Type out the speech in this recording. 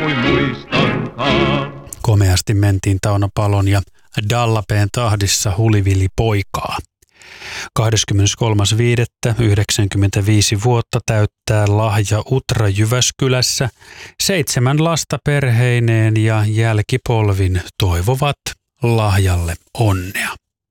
kuin muistankaan. Komeasti mentiin Tauno Palon ja Dallapeen tahdissa Hulivili poikaa. 23.5.95 vuotta täyttää Lahja Utra Jyväskylässä. 7 lasta perheineen ja jälkipolvin toivovat Lahjalle onnea.